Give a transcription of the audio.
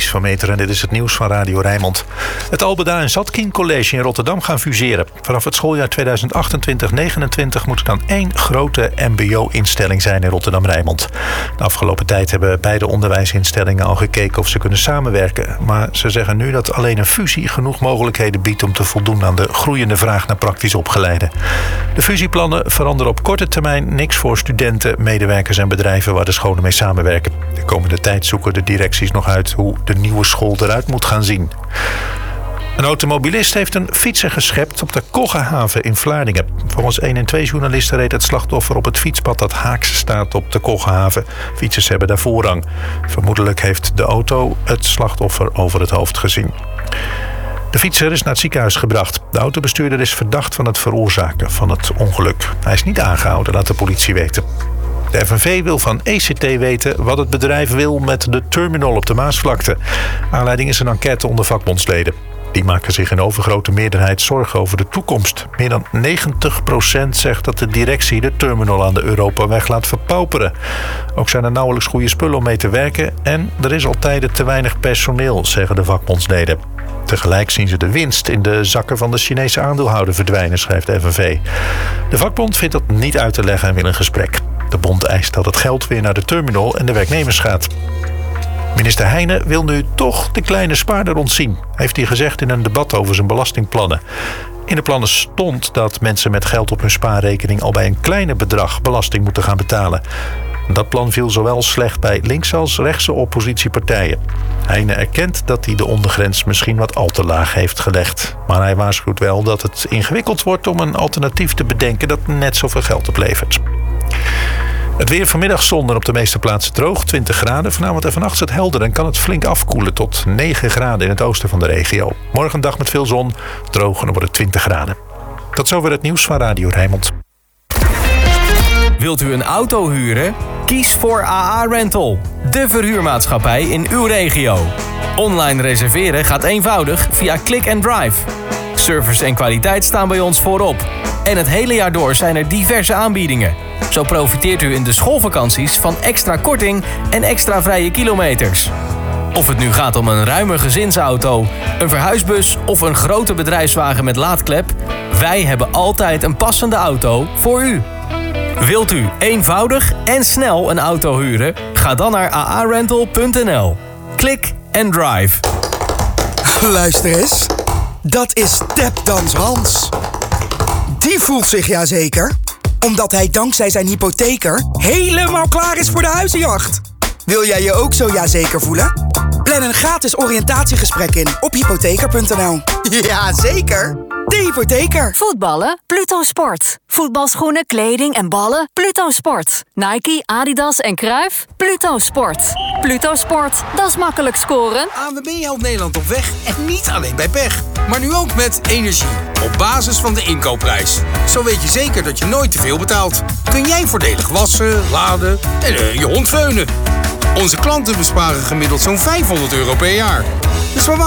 Ties van Meter en dit is het nieuws van Radio Rijnmond. Het Albeda en Zatkin College in Rotterdam gaan fuseren. Vanaf het schooljaar 2028-29 moet er dan 1 grote mbo-instelling zijn in Rotterdam-Rijnmond. De afgelopen tijd hebben beide onderwijsinstellingen al gekeken of ze kunnen samenwerken. Maar ze zeggen nu dat alleen een fusie genoeg mogelijkheden biedt om te voldoen aan de groeiende vraag naar praktisch opgeleiden. De fusieplannen veranderen op korte termijn niks voor studenten, medewerkers en bedrijven waar de scholen mee samenwerken. De komende tijd zoeken de directies nog uit hoe de nieuwe school eruit moet gaan zien. Een automobilist heeft een fietser geschept op de Koggehaven in Vlaardingen. Volgens 112-journalisten reed het slachtoffer op het fietspad dat haaks staat op de Koggehaven. Fietsers hebben daar voorrang. Vermoedelijk heeft de auto het slachtoffer over het hoofd gezien. De fietser is naar het ziekenhuis gebracht. De autobestuurder is verdacht van het veroorzaken van het ongeluk. Hij is niet aangehouden, laat de politie weten. De FNV wil van ECT weten wat het bedrijf wil met de terminal op de Maasvlakte. Aanleiding is een enquête onder vakbondsleden. Die maken zich in overgrote meerderheid zorgen over de toekomst. Meer dan 90% zegt dat de directie de terminal aan de Europaweg laat verpauperen. Ook zijn er nauwelijks goede spullen om mee te werken en er is al tijden te weinig personeel, zeggen de vakbondsleden. Tegelijk zien ze de winst in de zakken van de Chinese aandeelhouder verdwijnen, schrijft de FNV. De vakbond vindt dat niet uit te leggen en wil een gesprek. De bond eist dat het geld weer naar de terminal en de werknemers gaat. Minister Heijnen wil nu toch de kleine spaarder ontzien, heeft hij gezegd in een debat over zijn belastingplannen. In de plannen stond dat mensen met geld op hun spaarrekening al bij een kleiner bedrag belasting moeten gaan betalen. Dat plan viel zowel slecht bij linkse als rechtse oppositiepartijen. Heijnen erkent dat hij de ondergrens misschien wat al te laag heeft gelegd. Maar hij waarschuwt wel dat het ingewikkeld wordt om een alternatief te bedenken dat net zoveel geld oplevert. Het weer vanmiddag zon en op de meeste plaatsen droog, 20 graden. Vanavond en vannacht is het helder en kan het flink afkoelen tot 9 graden in het oosten van de regio. Morgen een dag met veel zon, droog en dan wordt het 20 graden. Tot zover het nieuws van Radio Rijnmond. Wilt u een auto huren? Kies voor AA Rental, de verhuurmaatschappij in uw regio. Online reserveren gaat eenvoudig via Click and Drive. Service en kwaliteit staan bij ons voorop. En het hele jaar door zijn er diverse aanbiedingen. Zo profiteert u in de schoolvakanties van extra korting en extra vrije kilometers. Of het nu gaat om een ruime gezinsauto, een verhuisbus of een grote bedrijfswagen met laadklep, wij hebben altijd een passende auto voor u. Wilt u eenvoudig en snel een auto huren? Ga dan naar aarental.nl. Click and Drive. Luister eens. Dat is Tapdans Hans. Die voelt zich jazeker, omdat hij dankzij zijn hypotheker helemaal klaar is voor de huizenjacht. Wil jij je ook zo jazeker voelen? Plan een gratis oriëntatiegesprek in op hypotheker.nl. Jazeker, de hypotheker. Voetballen? Pluto Sport. Voetbalschoenen, kleding en ballen? Pluto Sport. Nike, Adidas en Cruijff? Pluto Sport. Pluto Sport, dat is makkelijk scoren. ANWB helpt Nederland op weg en niet alleen bij pech. Maar nu ook met energie. Op basis van de inkoopprijs. Zo weet je zeker dat je nooit te veel betaalt. Kun jij voordelig wassen, laden en je hond veunen. Onze klanten besparen gemiddeld zo'n €500 per jaar. Dus